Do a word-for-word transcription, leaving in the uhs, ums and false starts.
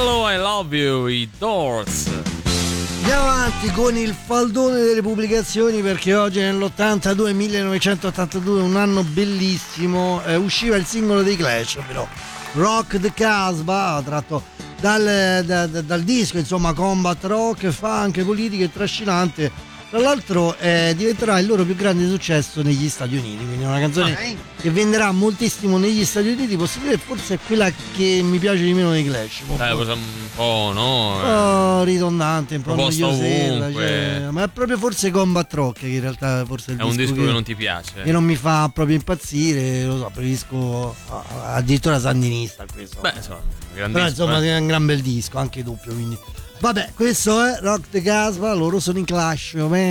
Hello, I love you, i Doors. Andiamo avanti con il faldone delle pubblicazioni, perché oggi nell'ottantadue, millenovecentottantadue, un anno bellissimo, eh, usciva il singolo dei Clash, però Rock the Casbah, tratto dal, da, da, dal disco, insomma, combat rock, funk, politica e trascinante. Tra l'altro eh, diventerà il loro più grande successo negli Stati Uniti, quindi è una canzone okay. che venderà moltissimo negli Stati Uniti. Posso dire forse è quella che mi piace di meno dei Clash. Un po', eh, un po' no? Un po' ridondante, un po' noiosella, ovunque. Cioè, ma è proprio forse Combat Rock che in realtà forse è il è un disco che, che non ti piace. Che non mi fa proprio impazzire, lo so, preferisco addirittura Sandinista questo. Beh, insomma, però insomma eh. è un gran bel disco, anche doppio, quindi vabbè, questo è Rock the Casbah, loro sono in Clash, man.